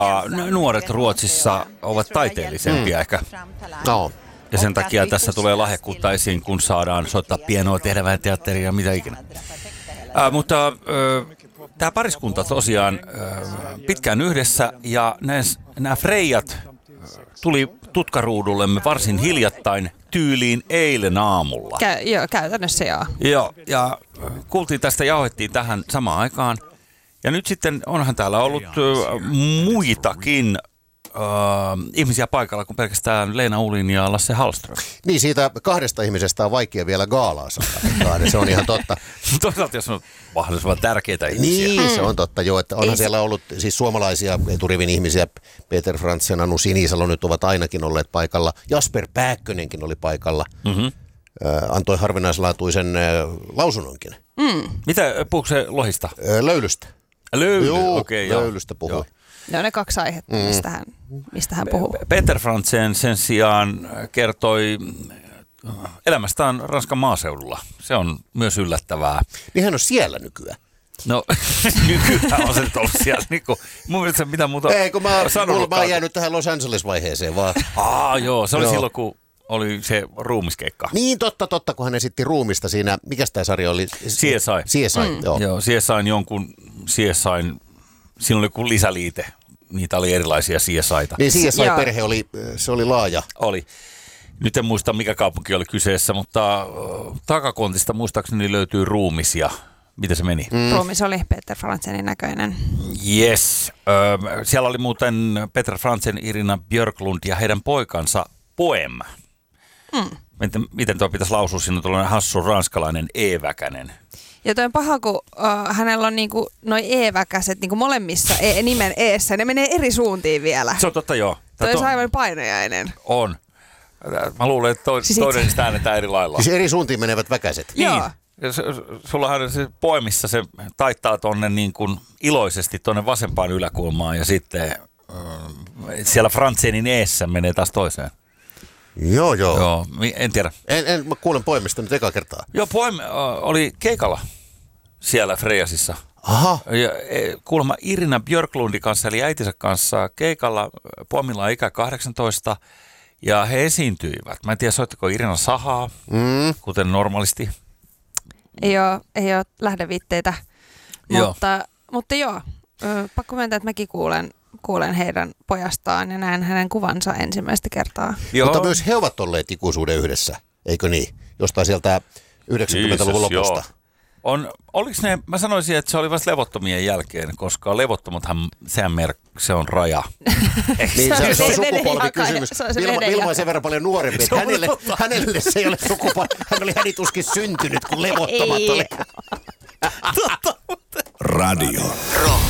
Nuoret Ruotsissa ovat taiteellisempia ehkä. No. Ja sen takia tässä tulee lahjakkuutta esiin, kun saadaan soittaa pienoa, tehdä vähän teatteria ja mitä ikinä. Mutta tämä pariskunta tosiaan pitkään yhdessä ja nämä Freijat tuli tutkaruudullemme varsin hiljattain tyyliin eilen aamulla. Joo, käytännössä joo. Joo, ja kuultiin tästä, jauhettiin tähän samaan aikaan. Ja nyt sitten onhan täällä ollut muitakin ihmisiä paikalla kuin pelkästään Leena Ulin ja Lasse Hallström. Niin, siitä kahdesta ihmisestä on vaikea vielä gaalaa saada. Se on ihan totta. Toisaalta jos on mahdollisimman tärkeitä ihmisiä. Niin, se on totta jo, että onhan siellä ollut siis suomalaisia eturivin ihmisiä. Peter Frantzen, Anu Sinisalo nyt ovat ainakin olleet paikalla. Jasper Pääkkönenkin oli paikalla. Antoi harvinaislaatuisen lausunnonkin. Mitä puhuuko se lohista? Löylystä. Okei. Löylystä puhui. Joo. Ne on ne kaksi aihetta, mistä hän puhuu. Peter Frantzen sen sijaan kertoi elämästään Ranskan maaseudulla. Se on myös yllättävää. Niin hän on siellä nykyään. No, nykyään on se nyt ollut siellä. Niin kuin, mun mielestä mitä muuta ei, kun mä oon jäänyt tähän Los Angeles-vaiheeseen vaan. Joo, se oli silloin, kun oli se ruumiskeikka. Niin, totta, kun hän esitti ruumista siinä. Mikäs tämä sarja oli? CSI, joo. Joo, CSI:n jonkun CSI:n, siinä oli joku lisäliite. Niitä oli erilaisia CSI:ta. Niin, CSI-perhe oli laaja. Oli. Nyt en muista, mikä kaupunki oli kyseessä, mutta takakontista muistaakseni löytyy ruumis ja miten se meni? Ruumis oli Peter Frantzenin näköinen. Yes. Siellä oli muuten Peter Frantzen, Irina Björklund ja heidän poikansa Poem. Miten tuo pitäisi lausua? Siinä on tuollainen hassu ranskalainen E-väkänen. Ja toi on paha, kun hänellä on niinku noi E-väkäset niinku molemmissa nimen eessä. Ne menee eri suuntiin vielä. Se on totta, joo. Toi on aivan painajainen. On. Mä luulen, että toinen sitä äänetään eri lailla. Siis eri suuntiin menevät väkäset. Niin. Joo. Sullahan se Poemissa se taittaa tonne niin kuin iloisesti tonne vasempaan yläkulmaan ja sitten siellä Frantzenin eessä menee taas toiseen. Joo. En tiedä. Mä kuulen Poemista nyt eka kertaa. Joo, Poem oli keikalla siellä Freijasissa. Aha. Ja kuulemma Irina Björklundin kanssa, eli äitinsä kanssa keikalla. Poemilla on ikä 18 ja he esiintyivät. Mä en tiedä, soittiko Irina sahaa, kuten normaalisti. Ei ole lähdeviitteitä, mutta joo, pakko myöntää, että mäkin kuulen heidän pojastaan ja näen hänen kuvansa ensimmäistä kertaa. Joo. Mutta myös he ovat olleet ikuisuuden yhdessä, eikö niin? Jostain sieltä 90-luvun lopusta. Oliko ne, mä sanoisin, että se oli vasta levottomien jälkeen, koska levottomathan se on raja. Niin, se on sukupolvikysymys. Vilma on sen verran paljon nuorempi, että hänelle se ei ole hän oli hänituskin syntynyt, kun levottomat oli. Radio Rock.